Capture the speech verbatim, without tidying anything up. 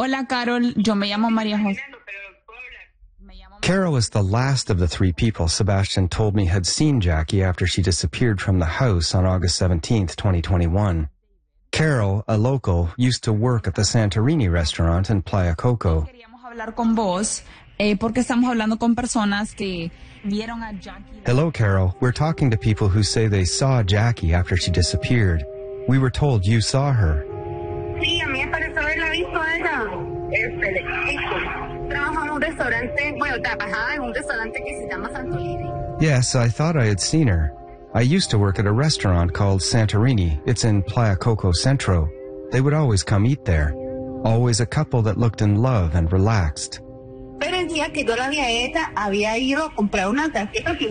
Hola, Carol. Yo me llamo María José. Carol is the last of the three people Sebastian told me had seen Jackie after she disappeared from the house on August seventeenth, twenty twenty-one. Carol, a local, used to work at the Santorini restaurant in Playa Coco. Queríamos hablar con vos eh, porque estamos hablando con personas que vieron a Jackie. Hello, Carol. We're talking to people who say they saw Jackie after she disappeared. We were told you saw her. Sí, a mí me pareció haberla visto a ella. Este, le explico. Trabaja en un restaurante, bueno, trabajaba en un restaurante que se llama Santorini. Yes, I thought I had seen her. I used to work at a restaurant called Santorini. It's in Playa Coco Centro. They would always come eat there. Always a couple that looked in love and relaxed. Pero el día que yo la vi a ella, había ido a comprar una tarjeta que